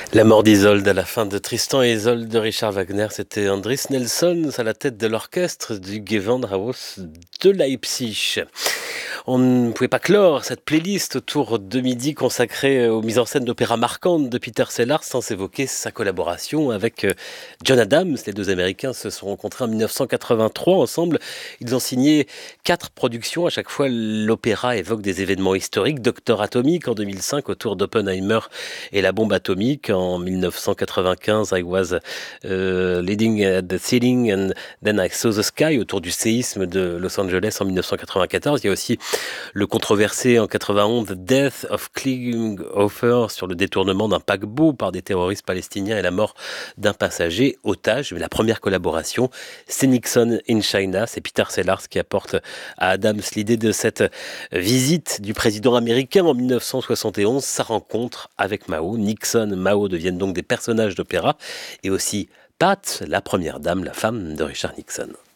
La mort d'Isolde à la fin de Tristan et Isolde de Richard Wagner, c'était Andris Nelsons à la tête de l'orchestre du Gewandhaus de Leipzig. On ne pouvait pas clore cette playlist autour de midi consacrée aux mises en scène d'opéra marquantes de Peter Sellars sans évoquer sa collaboration avec John Adams. Les deux Américains se sont rencontrés en 1983 ensemble. Ils ont signé 4 productions. À chaque fois, l'opéra évoque des événements historiques. Docteur Atomique en 2005 autour d'Oppenheimer et la bombe atomique. En 1995, I was leading at the ceiling and then I saw the sky autour du séisme de Los Angeles en 1994. Il y a aussi le controversé en 91 The Death of Klinghoffer sur le détournement d'un paquebot par des terroristes palestiniens et la mort d'un passager otage. Mais la première collaboration, c'est Nixon in China. C'est Peter Sellars qui apporte à Adams l'idée de cette visite du président américain en 1971, sa rencontre avec Mao. Nixon, Mao deviennent donc des personnages d'opéra et aussi Pat, la première dame, la femme de Richard Nixon.